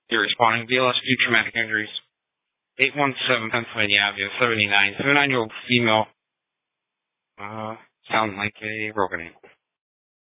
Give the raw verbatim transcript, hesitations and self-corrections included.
You're responding B L S due to traumatic injuries. eight one seven Pennsylvania Avenue, seventy-nine. seventy-nine-year-old female. Uh, sounds like a broken ankle.